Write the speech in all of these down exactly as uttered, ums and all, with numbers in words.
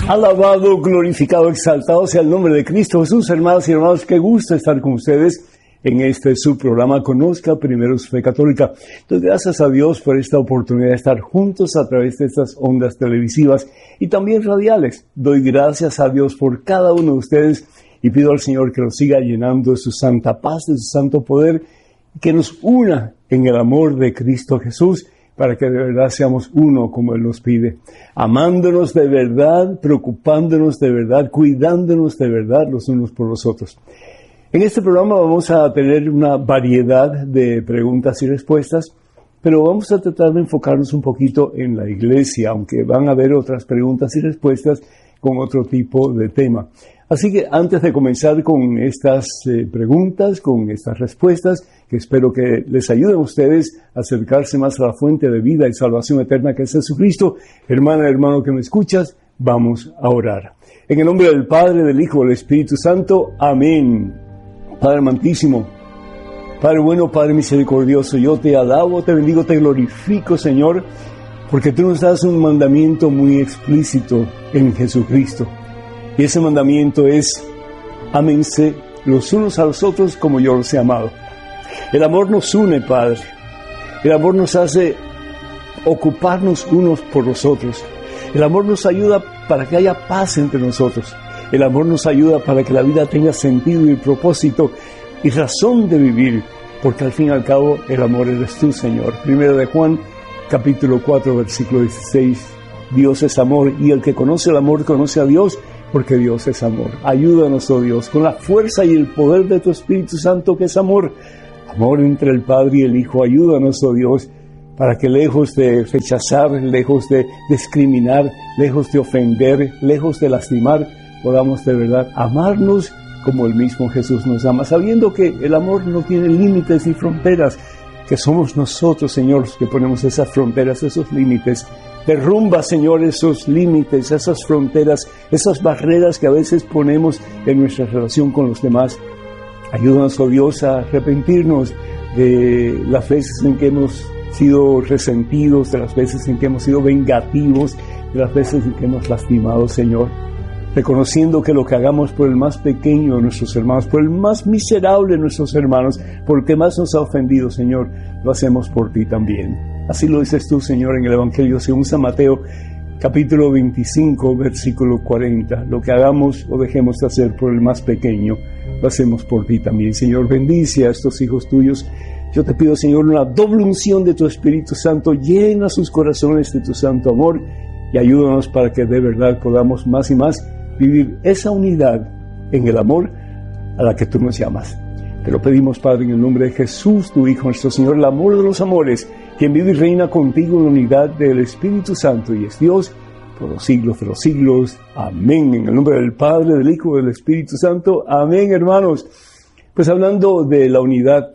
Alabado, glorificado, exaltado sea el nombre de Cristo Jesús. Hermanos y hermanos, qué gusto estar con ustedes en este subprograma Conozca Primero su Fe Católica. Entonces, gracias a Dios por esta oportunidad de estar juntos a través de estas ondas televisivas y también radiales. Doy gracias a Dios por cada uno de ustedes y pido al Señor que nos siga llenando de su santa paz, de su santo poder, y que nos una en el amor de Cristo Jesús, para que de verdad seamos uno como Él nos pide, amándonos de verdad, preocupándonos de verdad, cuidándonos de verdad los unos por los otros. En este programa vamos a tener una variedad de preguntas y respuestas, pero vamos a tratar de enfocarnos un poquito en la iglesia, aunque van a haber otras preguntas y respuestas con otro tipo de tema. Así que antes de comenzar con estas eh, preguntas, con estas respuestas, que espero que les ayuden a ustedes a acercarse más a la fuente de vida y salvación eterna que es Jesucristo, hermana, hermano que me escuchas, vamos a orar. En el nombre del Padre, del Hijo, del Espíritu Santo, amén. Padre amantísimo, Padre bueno, Padre misericordioso, yo te alabo, te bendigo, te glorifico, Señor, porque tú nos das un mandamiento muy explícito en Jesucristo. Y ese mandamiento es, ámense los unos a los otros como yo los he amado. El amor nos une, Padre. El amor nos hace ocuparnos unos por los otros. El amor nos ayuda para que haya paz entre nosotros. El amor nos ayuda para que la vida tenga sentido y propósito y razón de vivir, porque al fin y al cabo el amor eres tú, Señor. Primero de Juan, capítulo cuatro, versículo dieciséis. Dios es amor y el que conoce el amor conoce a Dios, porque Dios es amor. Ayúdanos, oh Dios, con la fuerza y el poder de tu Espíritu Santo, que es amor. Amor entre el Padre y el Hijo. Ayúdanos, oh Dios, para que lejos de rechazar, lejos de discriminar, lejos de ofender, lejos de lastimar, podamos de verdad amarnos como el mismo Jesús nos ama, sabiendo que el amor no tiene límites ni fronteras, que somos nosotros, Señor, los que ponemos esas fronteras, esos límites. Derrumba, Señor, esos límites, esas fronteras, esas barreras que a veces ponemos en nuestra relación con los demás. Ayúdanos, oh Dios, a arrepentirnos de las veces en que hemos sido resentidos, de las veces en que hemos sido vengativos, de las veces en que hemos lastimado, Señor. Reconociendo que lo que hagamos por el más pequeño de nuestros hermanos, por el más miserable de nuestros hermanos, por el que más nos ha ofendido, Señor, lo hacemos por ti también. Así lo dices tú, Señor, en el Evangelio según San Mateo, capítulo veinticinco, versículo cuarenta. Lo que hagamos o dejemos de hacer por el más pequeño, lo hacemos por ti también. Señor, bendice a estos hijos tuyos. Yo te pido, Señor, una doble unción de tu Espíritu Santo. Llena sus corazones de tu santo amor y ayúdanos para que de verdad podamos más y más vivir esa unidad en el amor a la que tú nos llamas. Te lo pedimos, Padre, en el nombre de Jesús, tu Hijo, nuestro Señor, el amor de los amores, quien vive y reina contigo en la unidad del Espíritu Santo y es Dios por los siglos de los siglos. Amén. En el nombre del Padre, del Hijo y del Espíritu Santo. Amén, hermanos. Pues hablando de la unidad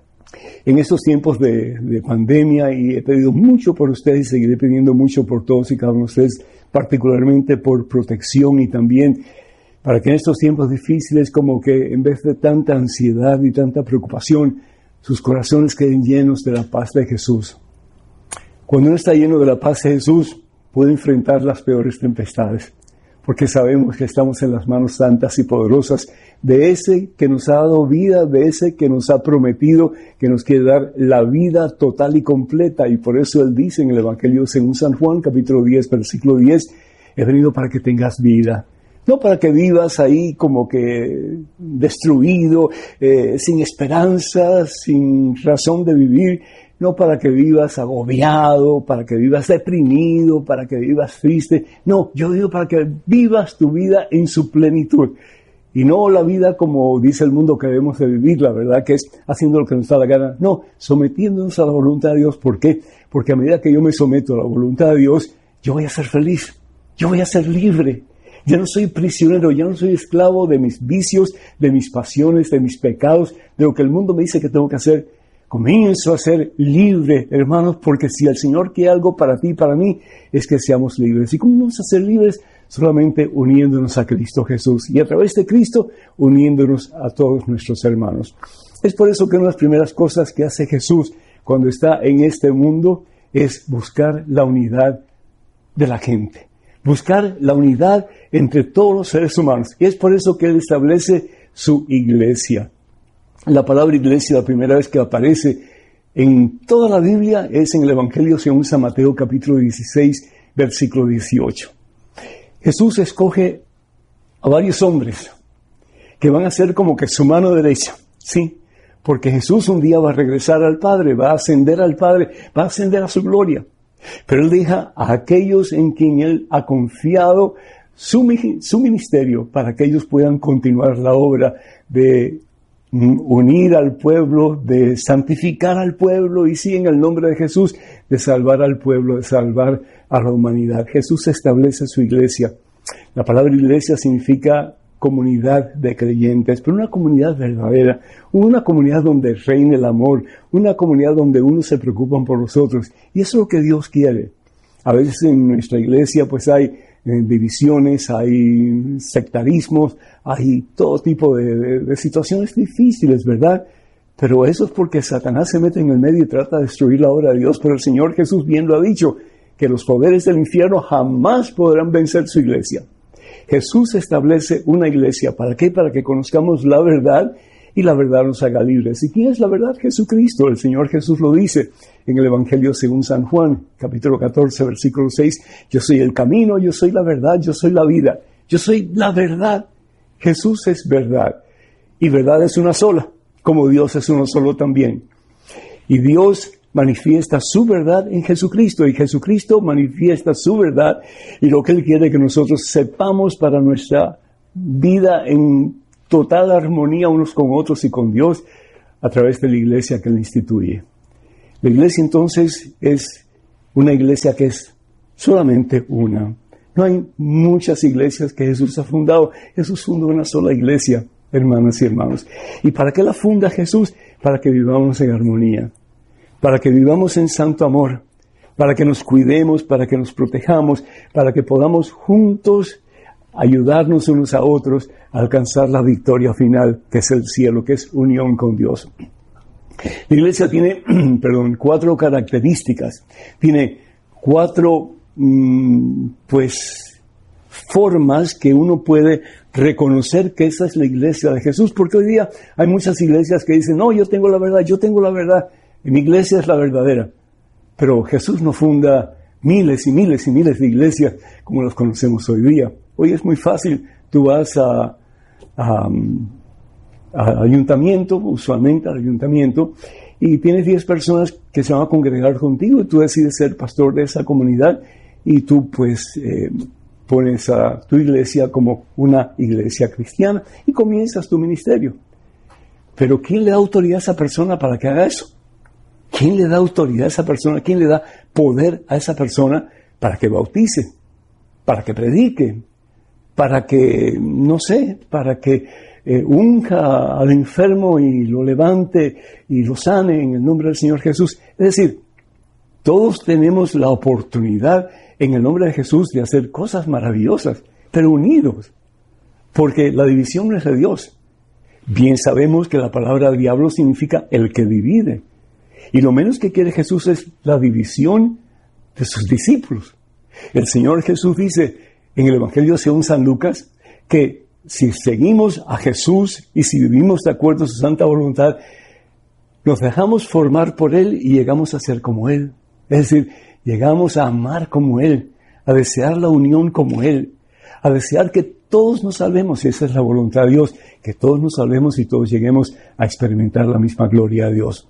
en estos tiempos de, de pandemia, y he pedido mucho por ustedes y seguiré pidiendo mucho por todos y cada uno de ustedes, particularmente por protección y también para que en estos tiempos difíciles, como que en vez de tanta ansiedad y tanta preocupación, sus corazones queden llenos de la paz de Jesús. Cuando uno está lleno de la paz de Jesús, puede enfrentar las peores tempestades, porque sabemos que estamos en las manos santas y poderosas de ese que nos ha dado vida, de ese que nos ha prometido que nos quiere dar la vida total y completa. Y por eso Él dice en el Evangelio según San Juan, capítulo diez, versículo diez, he venido para que tengas vida. No para que vivas ahí como que destruido, eh, sin esperanza, sin razón de vivir. No para que vivas agobiado, para que vivas deprimido, para que vivas triste. No, yo digo para que vivas tu vida en su plenitud. Y no la vida como dice el mundo que debemos de vivir, la verdad que es haciendo lo que nos da la gana. No, sometiéndonos a la voluntad de Dios. ¿Por qué? Porque a medida que yo me someto a la voluntad de Dios, yo voy a ser feliz, yo voy a ser libre. Ya no soy prisionero, ya no soy esclavo de mis vicios, de mis pasiones, de mis pecados, de lo que el mundo me dice que tengo que hacer. Comienzo a ser libre, hermanos, porque si el Señor quiere algo para ti y para mí, es que seamos libres. ¿Y cómo vamos a ser libres? Solamente uniéndonos a Cristo Jesús. Y a través de Cristo, uniéndonos a todos nuestros hermanos. Es por eso que una de las primeras cosas que hace Jesús cuando está en este mundo es buscar la unidad de la gente. buscar la unidad entre todos los seres humanos. Y es por eso que Él establece su iglesia. La palabra iglesia, la primera vez que aparece en toda la Biblia es en el Evangelio según San Mateo, capítulo dieciséis, versículo dieciocho. Jesús escoge a varios hombres que van a ser como que su mano derecha, ¿sí? Porque Jesús un día va a regresar al Padre, va a ascender al Padre, va a ascender a su gloria. Pero Él deja a aquellos en quien Él ha confiado su, su ministerio para que ellos puedan continuar la obra de unir al pueblo, de santificar al pueblo y sí, en el nombre de Jesús, de salvar al pueblo, de salvar a la humanidad. Jesús establece su iglesia. La palabra iglesia significa comunidad de creyentes, pero una comunidad verdadera, una comunidad donde reine el amor, una comunidad donde unos se preocupan por los otros. Y eso es lo que Dios quiere. A veces en nuestra iglesia pues hay eh, divisiones, hay sectarismos, hay todo tipo de, de, de situaciones difíciles, ¿verdad? Pero eso es porque Satanás se mete en el medio y trata de destruir la obra de Dios. Pero el Señor Jesús bien lo ha dicho, que los poderes del infierno jamás podrán vencer su iglesia. Jesús establece una iglesia. ¿Para qué? Para que conozcamos la verdad y la verdad nos haga libres. ¿Y quién es la verdad? Jesucristo. El Señor Jesús lo dice en el Evangelio según San Juan, capítulo catorce, versículo seis. Yo soy el camino, yo soy la verdad, yo soy la vida. Yo soy la verdad. Jesús es verdad. Y verdad es una sola, como Dios es uno solo también. Y Dios manifiesta su verdad en Jesucristo, y Jesucristo manifiesta su verdad y lo que Él quiere que nosotros sepamos para nuestra vida en total armonía unos con otros y con Dios a través de la iglesia que Él instituye. La iglesia entonces es una iglesia que es solamente una. No hay muchas iglesias que Jesús ha fundado. Jesús fundó una sola iglesia, hermanas y hermanos. ¿Y para qué la funda Jesús? Para que vivamos en armonía, para que vivamos en santo amor, para que nos cuidemos, para que nos protejamos, para que podamos juntos ayudarnos unos a otros a alcanzar la victoria final, que es el cielo, que es unión con Dios. La iglesia tiene, perdón, cuatro características, tiene cuatro, mmm, pues, formas que uno puede reconocer que esa es la iglesia de Jesús, porque hoy día hay muchas iglesias que dicen, no, yo tengo la verdad, yo tengo la verdad, mi iglesia es la verdadera. Pero Jesús no funda miles y miles y miles de iglesias como las conocemos hoy día. Hoy es muy fácil, tú vas a, a, a ayuntamiento, usualmente al ayuntamiento, y tienes diez personas que se van a congregar contigo y tú decides ser pastor de esa comunidad y tú pues eh, pones a tu iglesia como una iglesia cristiana y comienzas tu ministerio. Pero ¿quién le da autoridad a esa persona para que haga eso? ¿Quién le da autoridad a esa persona? ¿Quién le da poder a esa persona para que bautice, para que predique, para que, no sé, para que eh, unja al enfermo y lo levante y lo sane en el nombre del Señor Jesús? Es decir, todos tenemos la oportunidad en el nombre de Jesús de hacer cosas maravillosas, pero unidos, porque la división no es de Dios. Bien sabemos que la palabra diablo significa el que divide. Y lo menos que quiere Jesús es la división de sus discípulos. El Señor Jesús dice en el Evangelio según San Lucas que si seguimos a Jesús y si vivimos de acuerdo a su santa voluntad, nos dejamos formar por Él y llegamos a ser como Él. Es decir, llegamos a amar como Él, a desear la unión como Él, a desear que todos nos salvemos, y esa es la voluntad de Dios, que todos nos salvemos y todos lleguemos a experimentar la misma gloria de Dios.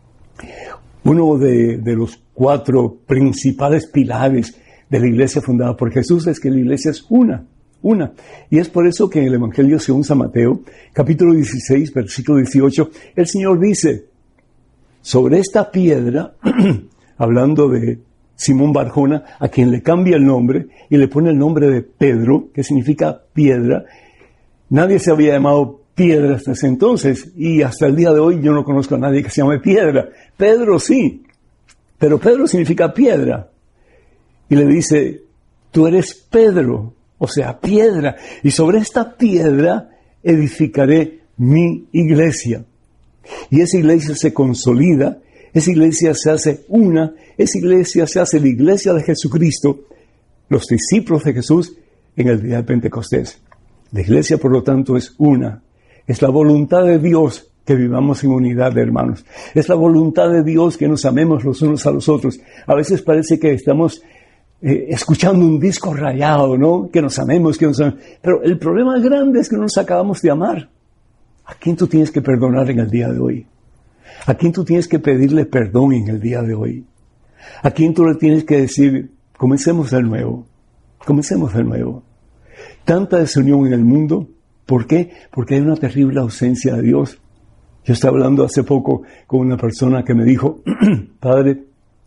Uno de, de los cuatro principales pilares de la iglesia fundada por Jesús es que la iglesia es una, una. Y es por eso que en el Evangelio según San Mateo, capítulo dieciséis, versículo dieciocho, el Señor dice, sobre esta piedra, hablando de Simón Barjona, a quien le cambia el nombre y le pone el nombre de Pedro, que significa piedra. Nadie se había llamado Piedra hasta ese entonces, y hasta el día de hoy yo no conozco a nadie que se llame Piedra. Pedro sí, pero Pedro significa piedra. Y le dice, tú eres Pedro, o sea, piedra, y sobre esta piedra edificaré mi iglesia. Y esa iglesia se consolida, esa iglesia se hace una, esa iglesia se hace la iglesia de Jesucristo, los discípulos de Jesús en el día de Pentecostés. La iglesia, por lo tanto, es una. Es la voluntad de Dios que vivamos en unidad, hermanos. Es la voluntad de Dios que nos amemos los unos a los otros. A veces parece que estamos eh, escuchando un disco rayado, ¿no? Que nos amemos, que nos amemos. Pero el problema grande es que no nos acabamos de amar. ¿A quién tú tienes que perdonar en el día de hoy? ¿A quién tú tienes que pedirle perdón en el día de hoy? ¿A quién tú le tienes que decir, comencemos de nuevo, comencemos de nuevo? Tanta desunión en el mundo. ¿Por qué? Porque hay una terrible ausencia de Dios. Yo estaba hablando hace poco con una persona que me dijo, Padre,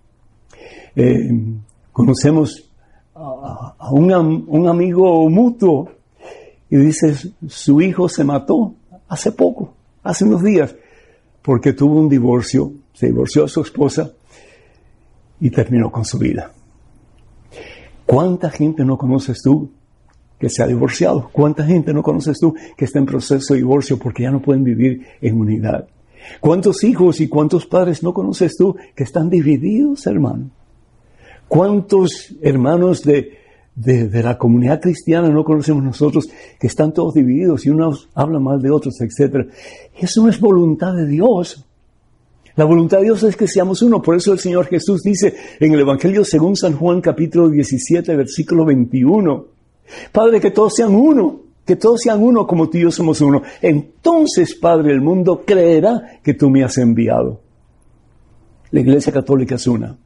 eh, conocemos a, a un, un amigo mutuo y dice, su hijo se mató hace poco, hace unos días, porque tuvo un divorcio, se divorció de su esposa y terminó con su vida. ¿Cuánta gente no conoces tú que se ha divorciado? ¿Cuánta gente no conoces tú que está en proceso de divorcio porque ya no pueden vivir en unidad? ¿Cuántos hijos y cuántos padres no conoces tú que están divididos, hermano? ¿Cuántos hermanos de, de, de la comunidad cristiana no conocemos nosotros que están todos divididos y unos hablan mal de otros, etcétera? Eso no es voluntad de Dios. La voluntad de Dios es que seamos uno. Por eso el Señor Jesús dice en el Evangelio según San Juan capítulo diecisiete, versículo veintiuno, Padre, que todos sean uno, que todos sean uno como tú y yo somos uno. Entonces, Padre, el mundo creerá que tú me has enviado. La Iglesia Católica es una.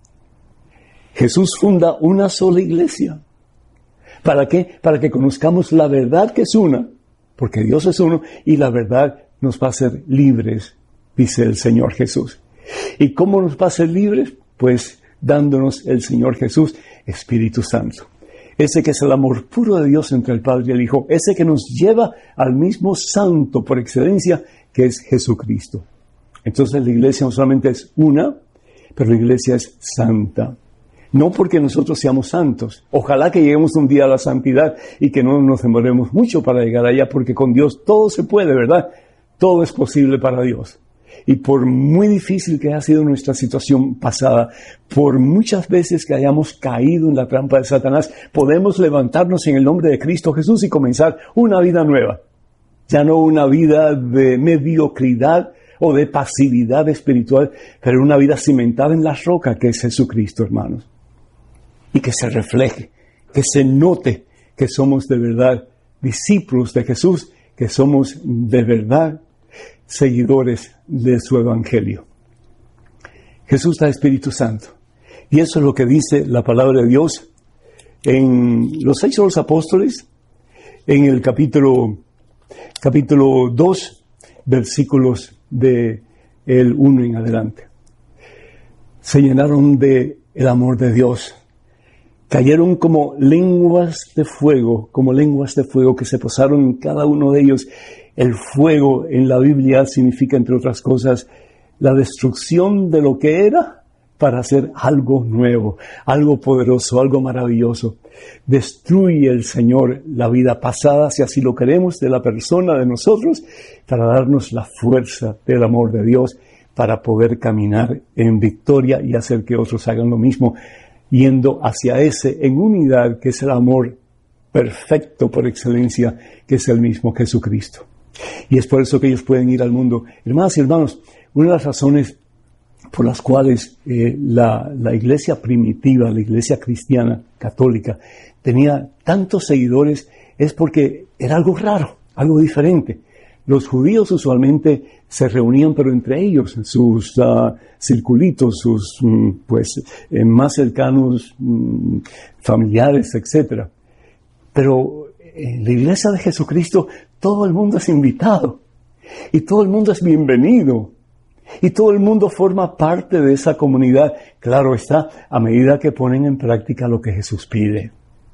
Jesús funda una sola iglesia. ¿Para qué? Para que conozcamos la verdad que es una, porque Dios es uno y la verdad nos va a hacer libres, dice el Señor Jesús. ¿Y cómo nos va a hacer libres? Pues dándonos el Señor Jesús, Espíritu Santo. Ese que es el amor puro de Dios entre el Padre y el Hijo. Ese que nos lleva al mismo santo por excelencia, que es Jesucristo. Entonces la iglesia no solamente es una, pero la iglesia es santa. No porque nosotros seamos santos. Ojalá que lleguemos un día a la santidad y que no nos demoremos mucho para llegar allá, porque con Dios todo se puede, ¿verdad? Todo es posible para Dios. Y por muy difícil que haya sido nuestra situación pasada, por muchas veces que hayamos caído en la trampa de Satanás, podemos levantarnos en el nombre de Cristo Jesús y comenzar una vida nueva. Ya no una vida de mediocridad o de pasividad espiritual, pero una vida cimentada en la roca que es Jesucristo, hermanos. Y que se refleje, que se note que somos de verdad discípulos de Jesús, que somos de verdad seguidores de su Evangelio. Jesús da Espíritu Santo. Y eso es lo que dice la palabra de Dios en los Hechos de los Apóstoles, en el capítulo, capítulo dos, versículos de el uno en adelante. Se llenaron de el amor de Dios. Cayeron como lenguas de fuego, como lenguas de fuego que se posaron en cada uno de ellos. El fuego en la Biblia significa, entre otras cosas, la destrucción de lo que era para hacer algo nuevo, algo poderoso, algo maravilloso. Destruye el Señor la vida pasada, si así lo queremos, de la persona, de nosotros, para darnos la fuerza del amor de Dios, para poder caminar en victoria y hacer que otros hagan lo mismo, yendo hacia ese en unidad que es el amor perfecto por excelencia, que es el mismo Jesucristo. Y es por eso que ellos pueden ir al mundo. Hermanas y hermanos, una de las razones por las cuales eh, la, la iglesia primitiva, la iglesia cristiana católica, tenía tantos seguidores es porque era algo raro, algo diferente. Los judíos usualmente se reunían, pero entre ellos, en sus uh, circulitos, sus um, pues eh, más cercanos um, familiares, etcétera. Pero en la iglesia de Jesucristo todo el mundo es invitado y todo el mundo es bienvenido y todo el mundo forma parte de esa comunidad. Claro está, a medida que ponen en práctica lo que Jesús pide.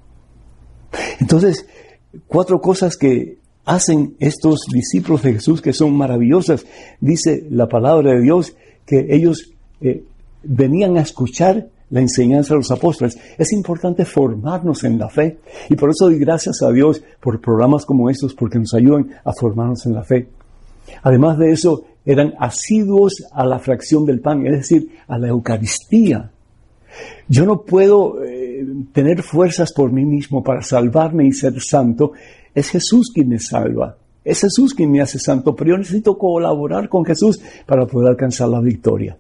Entonces, cuatro cosas que hacen estos discípulos de Jesús que son maravillosas. Dice la palabra de Dios que ellos eh, venían a escuchar la enseñanza de los apóstoles. Es importante formarnos en la fe y por eso doy gracias a Dios por programas como estos, porque nos ayudan a formarnos en la fe. Además de eso, eran asiduos a la fracción del pan, es decir, a la Eucaristía. Yo no puedo eh, eh, tener fuerzas por mí mismo para salvarme y ser santo. Es Jesús quien me salva. Es Jesús quien me hace santo, pero yo necesito colaborar con Jesús para poder alcanzar la victoria.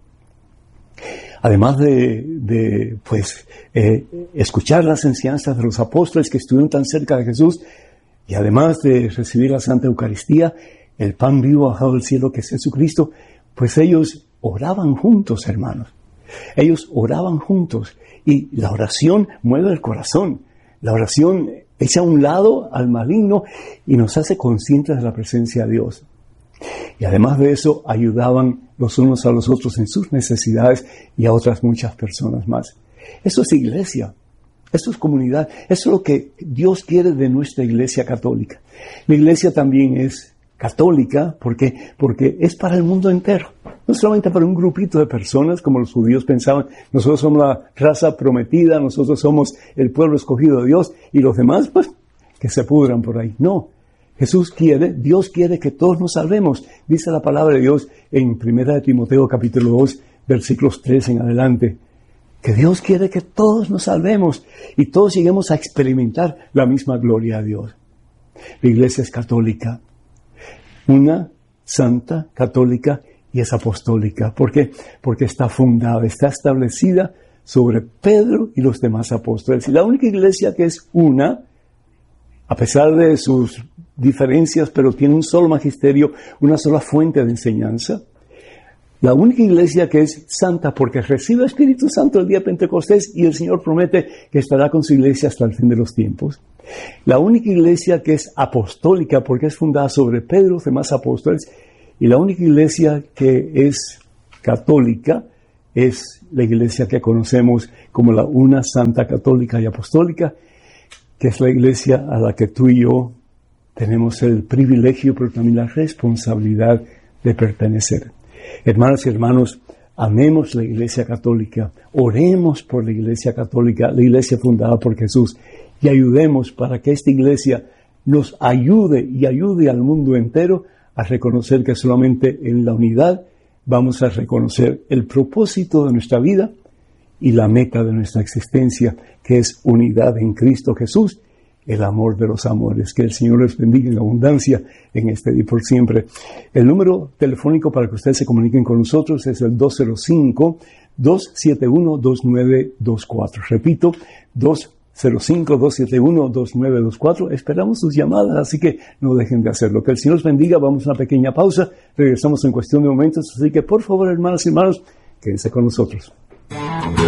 Además de, de pues, eh, escuchar las enseñanzas de los apóstoles que estuvieron tan cerca de Jesús, y además de recibir la Santa Eucaristía, el pan vivo bajado del cielo que es Jesucristo, pues ellos oraban juntos, hermanos. Ellos oraban juntos, y la oración mueve el corazón. La oración echa a un lado al maligno y nos hace conscientes de la presencia de Dios. Y además de eso, ayudaban los unos a los otros en sus necesidades y a otras muchas personas más. Eso es iglesia. Eso es comunidad. Eso es lo que Dios quiere de nuestra iglesia católica. La iglesia también es católica porque, porque es para el mundo entero. No solamente para un grupito de personas como los judíos pensaban, nosotros somos la raza prometida, nosotros somos el pueblo escogido de Dios y los demás, pues, que se pudran por ahí. No. Jesús quiere, Dios quiere que todos nos salvemos. Dice la palabra de Dios en primera de Timoteo capítulo dos, versículos tres en adelante, que Dios quiere que todos nos salvemos y todos lleguemos a experimentar la misma gloria de Dios. La iglesia es católica, una santa, católica y es apostólica. ¿Por qué? Porque está fundada, está establecida sobre Pedro y los demás apóstoles. Y la única iglesia que es una, a pesar de sus diferencias, pero tiene un solo magisterio, una sola fuente de enseñanza. La única iglesia que es santa porque recibe el Espíritu Santo el día de Pentecostés y el Señor promete que estará con su iglesia hasta el fin de los tiempos. La única iglesia que es apostólica porque es fundada sobre Pedro y los demás apóstoles. Y la única iglesia que es católica es la iglesia que conocemos como la una santa católica y apostólica, que es la iglesia a la que tú y yo tenemos el privilegio, pero también la responsabilidad de pertenecer. Hermanas y hermanos, amemos la iglesia católica, oremos por la iglesia católica, la iglesia fundada por Jesús, y ayudemos para que esta iglesia nos ayude y ayude al mundo entero a reconocer que solamente en la unidad vamos a reconocer el propósito de nuestra vida y la meta de nuestra existencia, que es unidad en Cristo Jesús, el amor de los amores. Que el Señor les bendiga en abundancia en este día y por siempre. El número telefónico para que ustedes se comuniquen con nosotros es el dos cero cinco, dos siete uno, dos nueve dos cuatro. Repito, dos cero cinco, dos siete uno, dos nueve dos cuatro. Esperamos sus llamadas, así que no dejen de hacerlo. Que el Señor los bendiga. Vamos a una pequeña pausa. Regresamos en cuestión de momentos. Así que, por favor, hermanas y hermanos, quédense con nosotros.